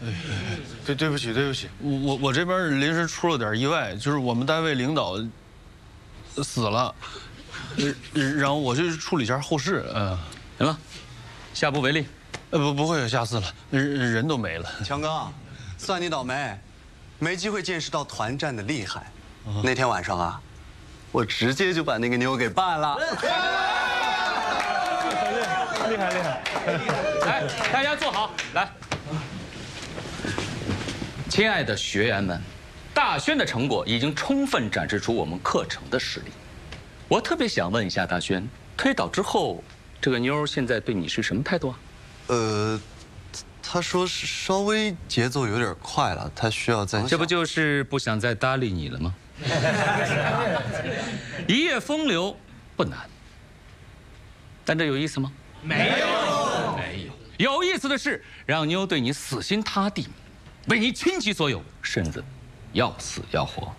对不起，我这边临时出了点意外，就是我们单位领导死了，然后我去处理一下后事。 行了，下不为例。 不会有下次了，人都没了。 强哥，算你倒霉，没机会见识到团战的厉害。那天晚上啊，我直接就把那个妞给办了。 厉害！ 来，大家坐好，来。亲爱的学员们，大轩的成果已经充分展示出我们课程的实力。我特别想问一下大轩，推导之后，这个妞现在对你是什么态度啊？ 他说是稍微节奏有点快了，他需要再…… 这不就是不想再搭理你了吗？一夜风流不难，但这有意思吗？没有。有意思的是，让妞对你死心塌地，为你倾其所有，甚至要死要活。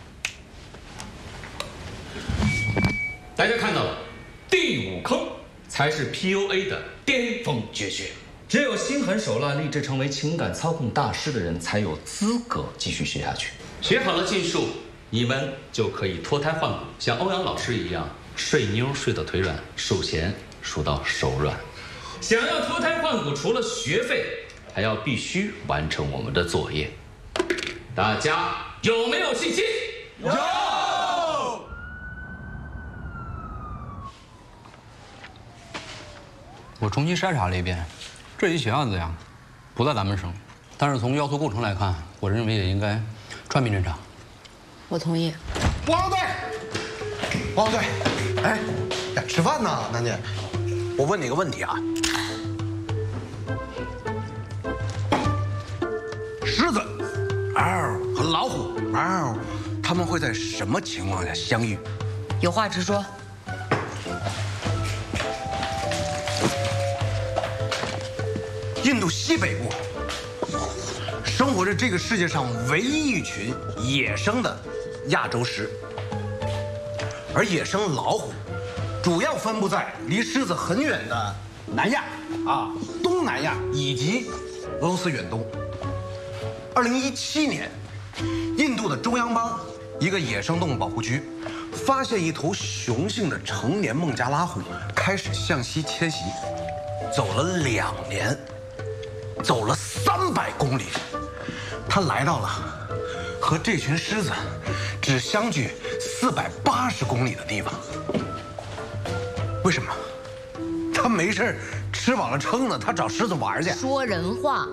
大家看到了，第5坑才是 PUA 的巅峰绝学。只有心狠手辣、立志成为情感操控大师的人，才有资格继续学下去。学好了技术，你们就可以脱胎换骨，像欧阳老师一样，睡妞睡到腿软，数钱数到手软。想要脱胎换骨，除了学费，还要必须完成我们的作业。大家有没有信心？有。 我重新筛查了一遍，这一起案子呀，不在咱们省，但是从要素构成来看，我认为也应该串并侦查。 我同意。 王队，哎，吃饭呢，楠姐。我问你个问题啊，狮子和老虎他们会在什么情况下相遇？ 有话直说。 印度西北部生活着这个世界上唯一一群野生的亚洲狮，而野生老虎主要分布在离狮子很远的南亚东南亚以及俄罗斯远东。2017年，印度的中央邦一个野生动物保护区发现一头雄性的成年孟加拉虎开始向西迁徙，走了2年。走了300公里，他来到了和这群狮子只相距480公里的地方。为什么？他没事吃饱了撑的，他找狮子玩去。 说人话。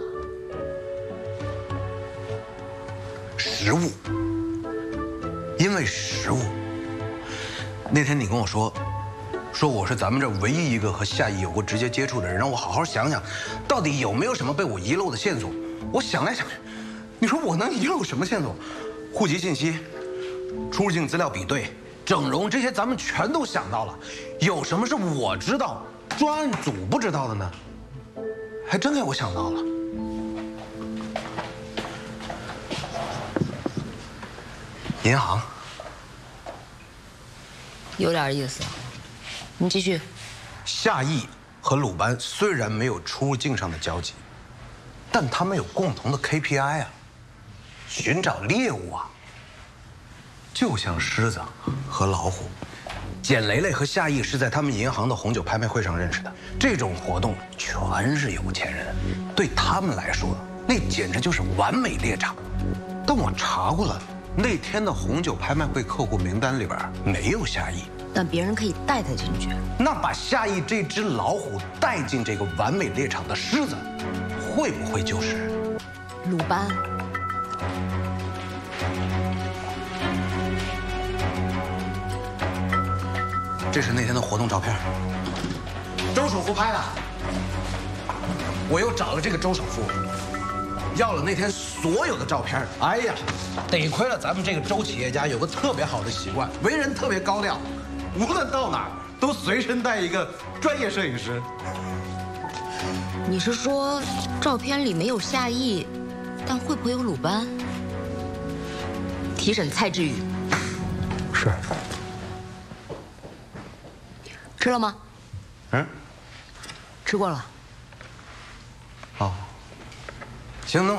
食物，因为食物。那天你跟我说我是咱们这唯一一个和夏邑有过直接接触的人，让我好好想想，到底有没有什么被我遗漏的线索。我想来想去，你说我能遗漏什么线索？户籍信息、出入境资料比对、整容，这些咱们全都想到了。有什么是我知道，专案组不知道的呢？还真给我想到了。银行。 有点意思。你继续。 夏邑和鲁班虽然没有出入境上的交集，但他们有共同的 KPI 啊，寻找猎物啊。就像狮子和老虎，简雷雷和夏邑是在他们银行的红酒拍卖会上认识的。这种活动全是有钱人，对他们来说，那简直就是完美猎场。但我查过了，那天的红酒拍卖会客户名单里边没有夏邑。 但别人可以带他进去。 那把夏邑这只老虎带进这个完美猎场的狮子，会不会就是鲁班？ 这是那天的活动照片，周首富拍的。我又找了这个周首富，要了那天所有的照片。哎呀，得亏了咱们这个周企业家有个特别好的习惯，为人特别高调。无论到哪儿都随身带一个专业摄影师。 你是说照片里没有夏邑，但会不会有鲁班？提审蔡志宇。 是。 吃了吗？吃过了。 好。行，那